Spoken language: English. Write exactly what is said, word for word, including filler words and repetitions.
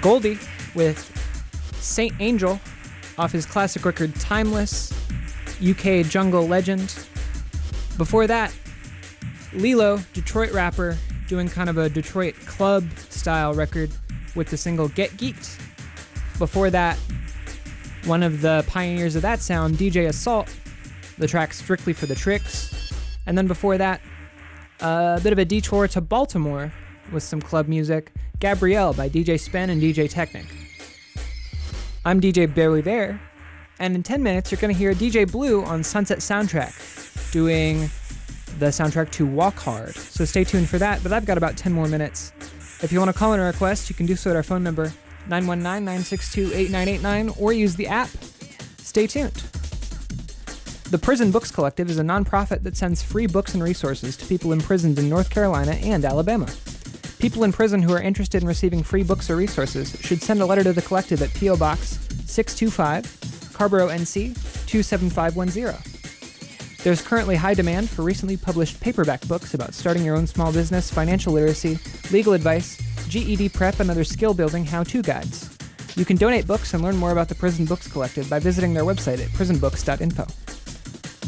Goldie with Saint Angel off his classic record Timeless, U K jungle legend. Before that, Lilo, Detroit rapper, doing kind of a Detroit club style record with the single Get Geeked. Before that, one of the pioneers of that sound, D J Assault, the track Strictly for the Tricks. And then before that, a bit of a detour to Baltimore with some club music, Gabrielle by D J Spen and D J Technic. I'm D J Barely There, and in ten minutes you're going to hear D J Blue on Sunset Soundtrack doing the soundtrack to Walk Hard. So stay tuned for that, but I've got about ten more minutes. If you want to call in a request, you can do so at our phone number nine one nine, nine six two, eight nine eight nine or use the app. Stay tuned. The Prison Books Collective is a nonprofit that sends free books and resources to people imprisoned in North Carolina and Alabama. People in prison who are interested in receiving free books or resources should send a letter to the collective at P O Box six two five, Carborough, N C two seven five one zero. There's currently high demand for recently published paperback books about starting your own small business, financial literacy, legal advice, G E D prep, and other skill-building how-to guides. You can donate books and learn more about the Prison Books Collective by visiting their website at prison books dot info.